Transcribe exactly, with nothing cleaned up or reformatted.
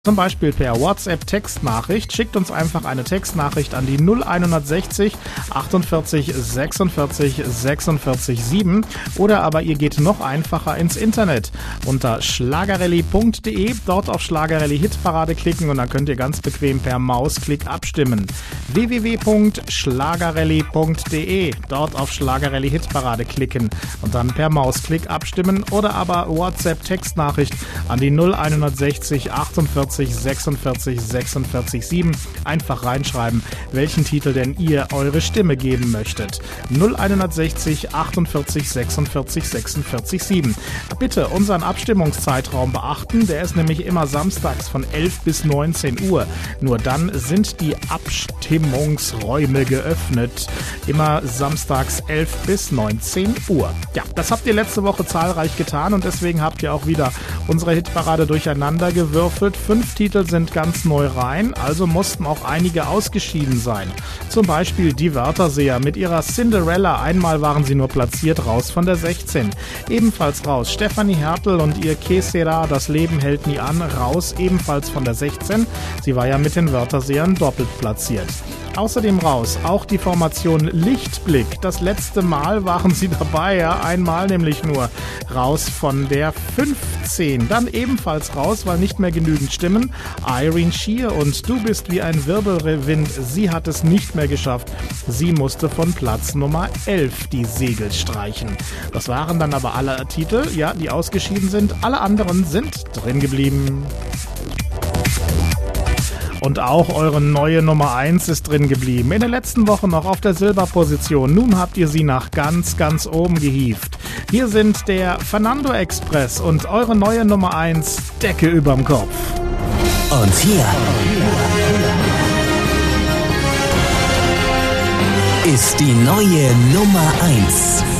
Zum Beispiel per WhatsApp-Textnachricht. Schickt uns einfach eine Textnachricht an die null sechs achtundvierzig sechsundvierzig sechsundvierzig sieben oder aber ihr geht noch einfacher ins Internet unter schlagerelli punkt de, dort auf Schlagerelli Hitparade klicken und dann könnt ihr ganz bequem per Mausklick abstimmen. w w w punkt schlagerelli punkt de, dort auf Schlagerelli Hitparade klicken und dann per Mausklick abstimmen oder aber WhatsApp-Textnachricht an die null sechs achtundvierzig sechsundvierzig sechsundvierzig sieben. Einfach reinschreiben, welchen Titel denn ihr eure Stimme geben möchtet. null sechs achtundvierzig sechsundvierzig sechsundvierzig sieben. Bitte unseren Abstimmungszeitraum beachten, der ist nämlich immer samstags von elf bis neunzehn Uhr. Nur dann sind die Abstimmungsräume geöffnet. Immer samstags elf bis neunzehn Uhr. Ja, das habt ihr letzte Woche zahlreich getan und deswegen habt ihr auch wieder unsere Hitparade durcheinander gewürfelt. Fünf Titel sind ganz neu rein, also mussten auch einige ausgeschieden sein. Zum Beispiel die Wörterseher mit ihrer Cinderella. Einmal waren sie nur platziert, raus von der sechzehn. Ebenfalls raus Stefanie Hertel und ihr Que Sera, das Leben hält nie an, raus, ebenfalls von der sechzehn. Sie war ja mit den Wörtersehern doppelt platziert. Außerdem raus auch die Formation Lichtblick. Das letzte Mal waren sie dabei, ja, einmal nämlich nur, raus von der fünfzehn. Dann ebenfalls raus, weil nicht mehr genügend Stimmen, Irene Shear und Du bist wie ein Wirbelwind. Sie hat es nicht mehr geschafft. Sie musste von Platz Nummer elf die Segel streichen. Das waren dann aber alle Titel, ja, die ausgeschieden sind. Alle anderen sind drin geblieben. Und auch eure neue Nummer eins ist drin geblieben. In der letzten Woche noch auf der Silberposition. Nun habt ihr sie nach ganz, ganz oben gehievt. Hier sind der Fernando Express und eure neue Nummer eins, Decke überm Kopf. Und hier ist die neue Nummer eins.